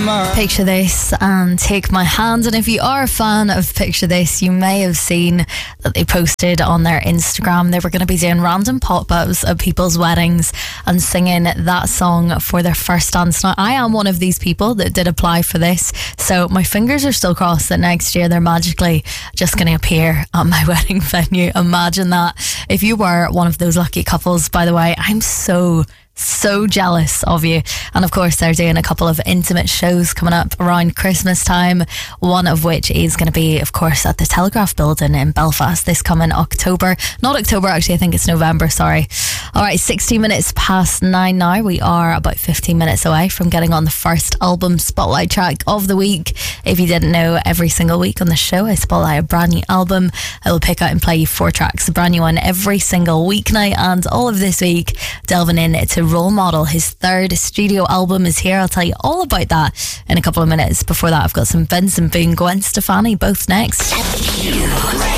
Picture This and Take My Hand. And if you are a fan of Picture This, you may have seen that they posted on their Instagram they were going to be doing random pop-ups at people's weddings and singing that song for their first dance. Now, I am one of these people that did apply for this, so my fingers are still crossed that next year they're magically just going to appear at my wedding venue. Imagine that. If you were one of those lucky couples, by the way, I'm so jealous of you. And of course, they're doing a couple of intimate shows coming up around Christmas time, one of which is going to be, of course, at the Telegraph Building in Belfast this coming October. Not October, actually, I think it's November, sorry. Alright, 16 minutes past 9 now. We are about 15 minutes away from getting on the first album spotlight track of the week. If you didn't know, every single week on the show I spotlight a brand new album. I will pick out and play you 4 tracks, a brand new one every single weeknight. And all of this week, delving in to Role Model. His 3rd studio album is here. I'll tell you all about that in a couple of minutes. Before that, I've got some Vincent Boone, Gwen Stefani, both next. Radio.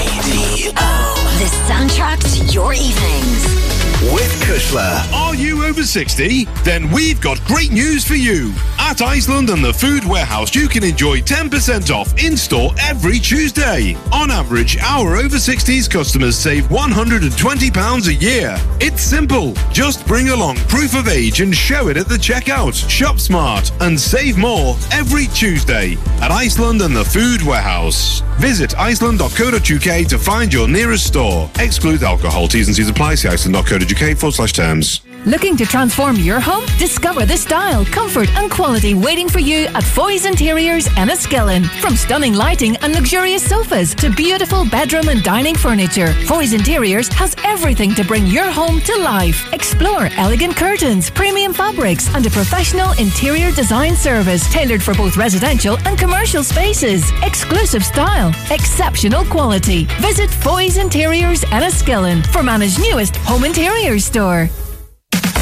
The soundtrack to your evenings. With Kushler. Are you over 60? Then we've got great news for you. At Iceland and the Food Warehouse, you can enjoy 10% off in-store every Tuesday. On average, our over 60s customers save £120 a year. It's simple. Just bring along proof of age and show it at the checkout. Shop smart and save more every Tuesday at Iceland and the Food Warehouse. Visit iceland.co.uk to find your nearest store. Exclude alcohol. T's and C's apply. See iceland.co.uk/terms. Looking to transform your home? Discover the style, comfort and quality waiting for you at Foy's Interiors Enniskillen. From stunning lighting and luxurious sofas to beautiful bedroom and dining furniture, Foy's Interiors has everything to bring your home to life. Explore elegant curtains, premium fabrics and a professional interior design service tailored for both residential and commercial spaces. Exclusive style, exceptional quality. Visit Foy's Interiors Enniskillen for Managed newest home interiors store.